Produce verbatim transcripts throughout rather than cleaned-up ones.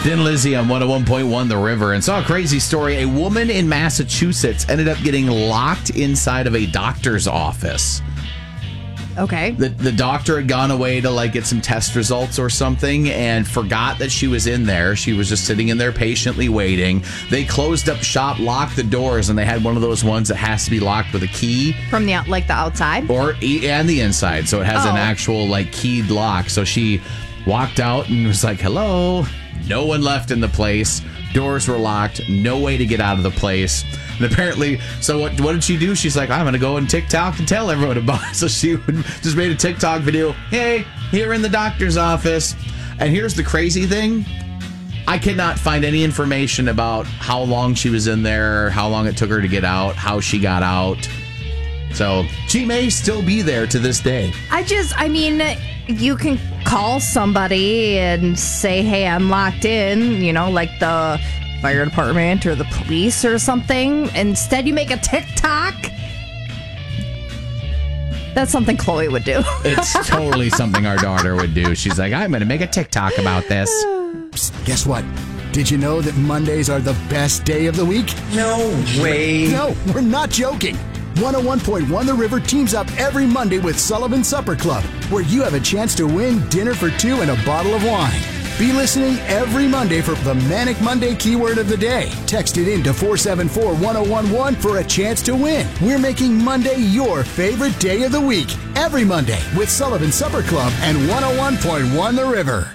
Thin Lizzy on one oh one point one The River, and saw a crazy story. A woman in Massachusetts ended up getting locked inside of a doctor's office. Okay. The the doctor had gone away to like get some test results or something and forgot that she was in there. She was just sitting in there patiently waiting. They closed up shop, locked the doors, and they had one of those ones that has to be locked with a key. From the out- like the outside? Or and the inside. So it has Oh. an actual like keyed lock. So she walked out and was like, hello. No one left in the place. Doors were locked. No way to get out of the place. And apparently, so what What did she do? She's like, I'm going to go on TikTok and tell everyone about it. So she just made a TikTok video. Hey, here in the doctor's office. And here's the crazy thing. I cannot find any information about how long she was in there, how long it took her to get out, how she got out. So she may still be there to this day. I just, I mean, you can call somebody and say, hey, I'm locked in, you know, like the fire department or the police or something. Instead, you make a TikTok. That's something Chloe would do. It's totally something our daughter would do. She's like, I'm going to make a TikTok about this. Guess what? Did you know that Mondays are the best day of the week? No way. No, we're not joking. one oh one point one The River teams up every Monday with Sullivan Supper Club, where you have a chance to win dinner for two and a bottle of wine. Be listening every Monday for the Manic Monday keyword of the day. Text it in to four seven four one oh one one for a chance to win. We're making Monday your favorite day of the week. Every Monday with Sullivan Supper Club and one oh one point one The River.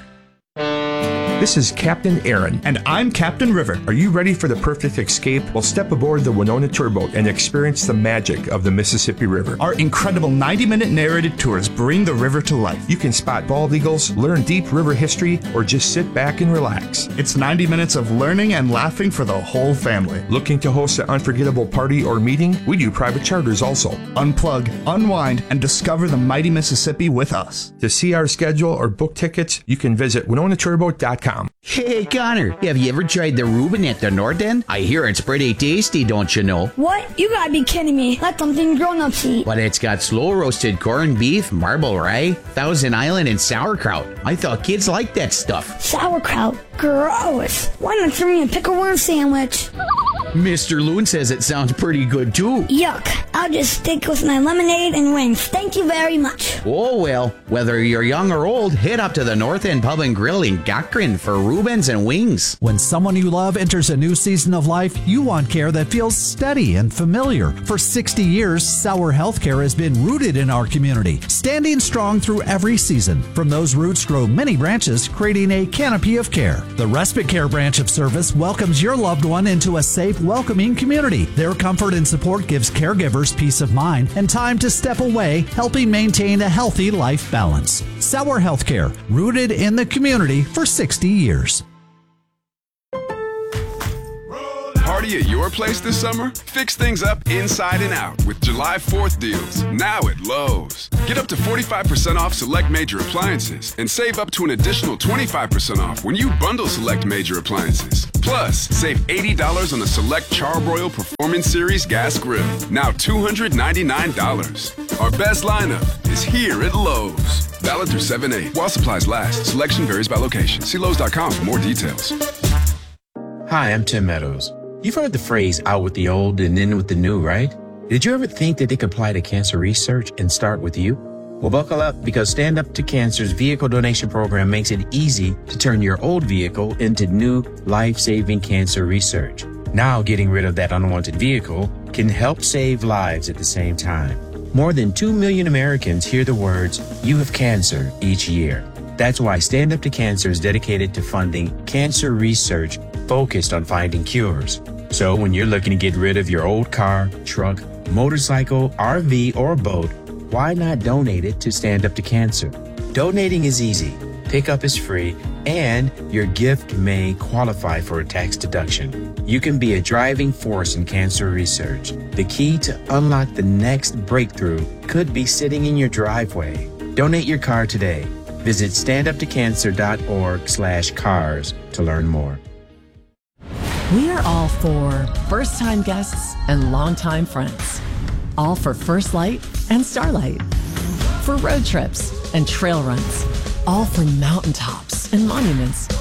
This is Captain Aaron. And I'm Captain River. Are you ready for the perfect escape? Well, step aboard the Winona Tourboat and experience the magic of the Mississippi River. Our incredible ninety-minute narrated tours bring the river to life. You can spot bald eagles, learn deep river history, or just sit back and relax. It's ninety minutes of learning and laughing for the whole family. Looking to host an unforgettable party or meeting? We do private charters also. Unplug, unwind, and discover the mighty Mississippi with us. To see our schedule or book tickets, you can visit winona tourboat dot com. Hey, Connor, have you ever tried the Reuben at the North End? I hear it's pretty tasty, don't you know? What? You gotta be kidding me. That's something grown-ups eat. But it's got slow-roasted corned beef, marble rye, Thousand Island, and sauerkraut. I thought kids liked that stuff. Sauerkraut? Gross. Why not throw me a pickle worm sandwich? Mister Loon says it sounds pretty good, too. Yuck. I'll just stick with my lemonade and wings. Thank you very much. Oh, well, whether you're young or old, head up to the North End Pub and Grill in Cochran for Reubens and wings. When someone you love enters a new season of life, you want care that feels steady and familiar. For sixty years, Sauer Healthcare has been rooted in our community, standing strong through every season. From those roots grow many branches, creating a canopy of care. The Respite Care branch of service welcomes your loved one into a safe, welcoming community. Their comfort and support gives caregivers peace of mind and time to step away, helping maintain a healthy life balance. Sauer Healthcare, rooted in the community for sixty years. Party at your place this summer? Fix things up inside and out with July fourth deals, now at Lowe's. Get up to forty-five percent off select major appliances and save up to an additional twenty-five percent off when you bundle select major appliances. Plus, save eighty dollars on the select Charbroil Performance Series gas grill, now two hundred ninety-nine dollars. Our best lineup is here at Lowe's. Valid through seven eight. While supplies last, selection varies by location. See Lowe's dot com for more details. Hi, I'm Tim Meadows. You've heard the phrase out with the old and in with the new, right? Did you ever think that they could apply to cancer research and start with you? Well, buckle up, because Stand Up to Cancer's vehicle donation program makes it easy to turn your old vehicle into new life-saving cancer research. Now, getting rid of that unwanted vehicle can help save lives at the same time. More than two million Americans hear the words, "You have cancer," each year. That's why Stand Up to Cancer is dedicated to funding cancer research focused on finding cures. So when you're looking to get rid of your old car, truck, motorcycle, R V, or boat, why not donate it to Stand Up to Cancer? Donating is easy, pickup is free, and your gift may qualify for a tax deduction. You can be a driving force in cancer research. The key to unlock the next breakthrough could be sitting in your driveway. Donate your car today. Visit standuptocancer.org slash cars to learn more. We are all for first-time guests and longtime friends. All for First Light and Starlight. For road trips and trail runs. All for mountaintops and monuments.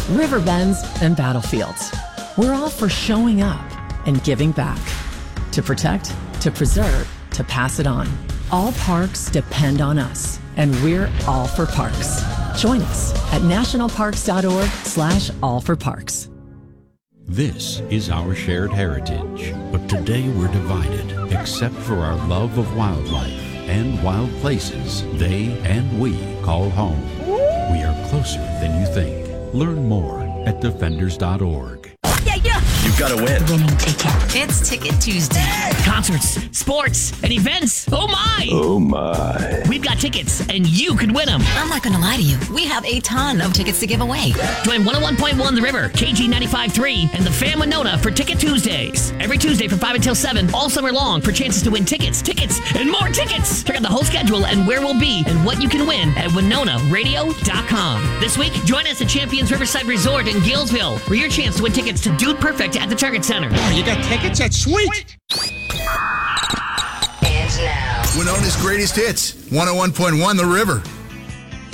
river bends, and battlefields. We're all for showing up and giving back. To protect, to preserve, to pass it on. All parks depend on us, and we're all for parks. Join us at nationalparks.org slash all for parks. This is our shared heritage, but today we're divided, except for our love of wildlife and wild places they and we call home. We are closer than you think. Learn more at defenders dot org. Yeah, yeah. You've got to win. Winning ticket. It's Ticket Tuesday. Concerts, sports, and events. Oh my! Oh my. We've got tickets, and you could win them. I'm not going to lie to you. We have a ton of tickets to give away. Join one oh one point one The River, K G ninety-five point three, and the Fam Winona for Ticket Tuesdays. Every Tuesday from five until seven, all summer long, for chances to win tickets, tickets, and more tickets. Check out the whole schedule and where we'll be and what you can win at winona radio dot com. This week, join us at Champions Riverside Resort in Gilesville for your chance to win tickets to Dude Perfect at the Target Center. Oh, you got tickets? That's sweet! And now, Winona's greatest hits, one oh one point one The River.